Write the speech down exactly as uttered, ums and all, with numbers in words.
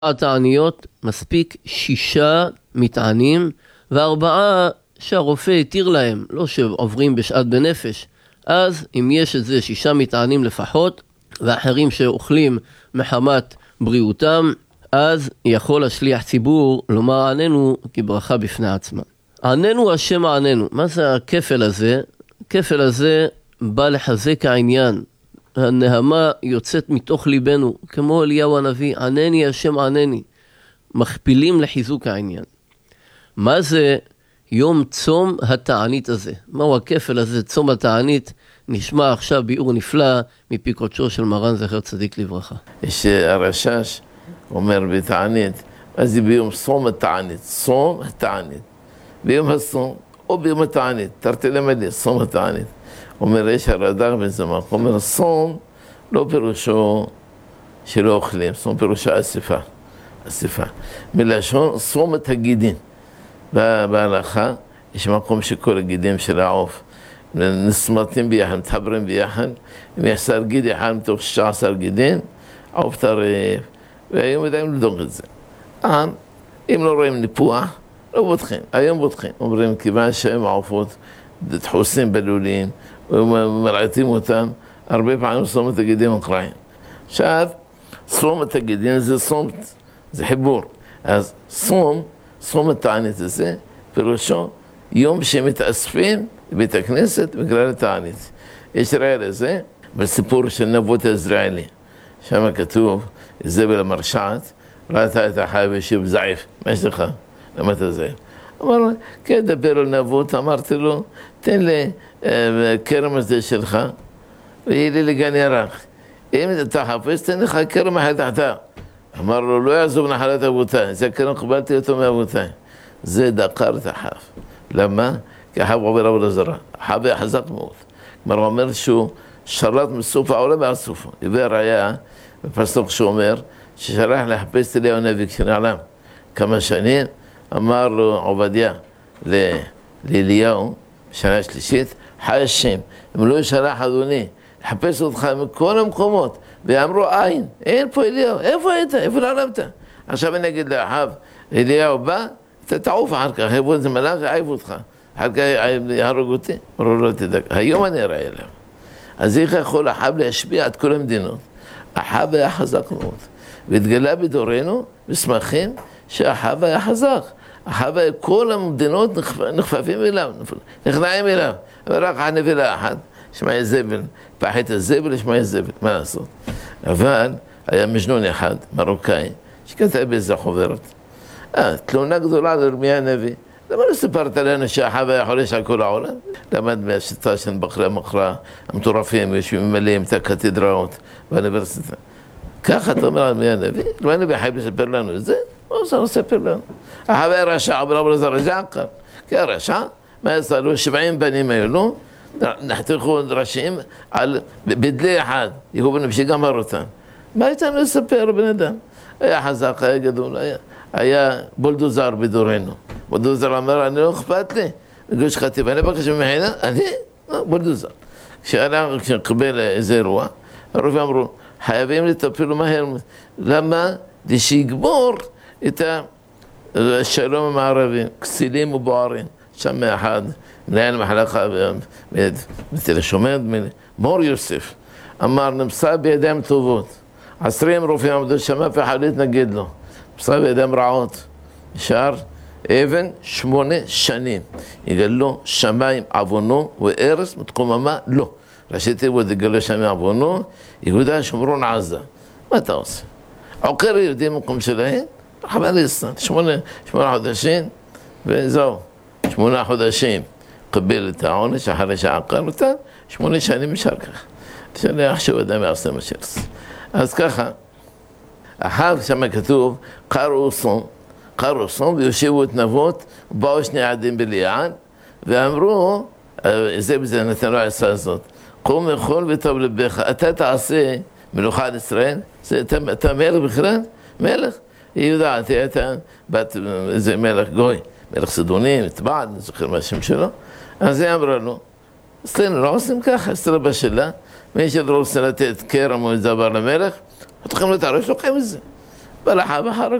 התעניות מספיק שישה מטענים וארבעה שהרופא התיר להם, לא שעוברים בשעת בנפש. אז אם יש את זה שישה מטענים לפחות ואחרים שאוכלים מחמת בריאותם, אז יכול השליח ציבור לומר עננו כברכה בפני עצמה. עננו השם עננו. מה זה הכפל הזה? הכפל הזה בא לחזק העניין. הנהמה יוצאת מתוך ליבנו, כמו אליהו הנביא, ענני השם ענני. מכפילים לחיזוק העניין. מה זה יום צום התענית הזה? מהו הכפל הזה, צום התענית? נשמע עכשיו ביאור נפלא מפי קודשו של מרן זכר צדיק לברכה. יש הרשש אומר בתענית, מה זה ביום צום התענית? צום התענית. ביום הצום או ביום התענית, תרתי למדי, צום התענית. אומר יש הרד"ק בן זמר, אומר צום לא פירושו שלא אוכלים, צום פירושו אסיפה, אסיפה. מלשון צום את הגידין. בהלכה יש מקום שכל הגידים של העוף נסמרטים ביחד, מתחברים ביחד, אם יש שר גיד אחד מתוך שישה עשר גידים, עוף טרף, והיום יודעים לדוק את זה. אה, אם לא רואים ניפוח, לא בוטחים, היום בוטחים. אומרים, כיוון שהם העופות דחוסים בלולים, ומרעיתים אותם, הרבה פעמים צום את הגידים וקרעים. עכשיו, צום את הגידים זה צום, זה חיבור. אז צום, צום התענית הזה, פירושו יום שמתאספים בבית הכנסת בגלל התענית. יש ראיה לזה בסיפור של נבות עזריאלי. שם כתוב, איזבל המרשעת, ראתה את החי וישיב זעיף, מה יש לך? למה אתה זעיף? אמר לו, כן, דבר על נבות, אמרתי לו, תן לי כרם הזה שלך, ויהיה לי לגן ירח. אם אתה חפש, תן לך כרם אחד תחתיו. אמר לו, לא יעזוב נחלת אבותיי, זה כרם קבלתי אותו מאבותיי. זה דקר את החף. למה? כי החף עובר עבודה זרה. החף היה חזק מאוד. כלומר, הוא אומר שהוא שרת מסוף העולם ועד סופו. הביא הראיה בפסוק שאומר, ששלח לחפש אליהו הנביא כשנעלם כמה שנים, אמר לו עובדיה לאליהו, בשנה השלישית, חי השם, אם לא ישלח אדוני, לחפש אותך מכל המקומות, ואמרו אין, אין פה אליהו, איפה היית? איפה נעלמת? עכשיו אני אגיד לאחב, אליהו בא, אתה תעוף אחר כך, יבוא איזה מלאך, יעיף אותך, אחר כך יהרוג אותי, אמרו לא תדאג, היום אני אראה אליו. אז איך יכול אחב להשפיע את כל המדינות? אחב היה חזק מאוד, והתגלה בדורנו, מסמכים, שאחב היה חזק. אחב היה כל המדינות נחפפים אליו, נכנעים אליו, אבל רק הנבלה אחת, שמע זבל, פחית הזבל, שמע זבל, מה לעשות? אבל היה מג'נון אחד, מרוקאי, שכתב באיזה חוברת. אה, תלונה גדולה על ירמיה הנביא. למה לא סיפרת לנו שאחב היה חולש על כל העולם? למד מהשיטה של בחרי המחרה, המטורפים, יושבים מלאים את הקתדראות באוניברסיטה. ככה אתה אומר על ירמיה הנביא? לא הנביא חייב לספר לנו את זה? מה עושה לספר לנו? אחב היה רשע, אבל אבל זה רשע עקר. כי הרשע, מה יצא לו? שבעים בנים היו לו, נחתכו ראשים על בדלי אחד, יהיו בנו שגמר אותם. מה הייתה לנו לספר בן אדם? היה חזק, היה גדול, היה, היה בולדוזר בדורנו. בולדוזר אמר, אני לא אכפת לי, בגוש חטיב, אני בקש ממחינה, אני, בולדוזר. כשנקבל איזה אירוע, הרופאים אמרו, חייבים לטפל מהר. למה? כדי שיגבור את השלום עם הערבים, כסילים ובוערים. שם מאחד, מנהל מחלקה בתל השומר, מור יוסף, אמר, נמצא בידיים טובות. עשרים רופאים עמדו שם, אף אחד להתנגד לו. נמצא בידיים רעות. נשאר אבן שמונה שנים. יגלו שמיים עוונו וארץ מתקוממה לא. ראשי תיבות יגלו שמיים עוונו, יהודה שומרון עזה. מה אתה עושה? עוקר יהודים במקום שלהם, חבל להסתן, שמונה, שמונה חודשים, וזהו. שמונה חודשים קבל את העונש אחרי שעקר אותה, שמונה שנים נשאר ככה. שאני אחשוב אדם יעשה מה שרצה. אז ככה, אחר שם כתוב, קראו סום, קראו סום ויושיבו את נבות, באו שני עדים בליען, ואמרו, זה בזה נתן לו העצה הזאת, קום אכול וטוב לבך, אתה תעשה מלוכה על ישראל, אתה מלך בכלל? מלך? היא יודעת, אתה בת איזה מלך גוי. מלך סדונים, מטבעד, אני זוכר מה השם שלו, אז היא אמרה לו, אצלנו לא עושים ככה, אצל רבה שלה, מי שלא רוצה לתת קרם או דבר למלך, אתם יכולים לתערף, לוקחים את זה. בלחה בחרקו.